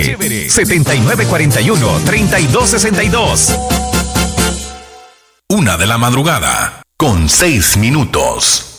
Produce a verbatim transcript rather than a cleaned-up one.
setenta y nueve cuarenta y uno, treinta y dos sesenta y dos. Una de la madrugada, con seis minutos.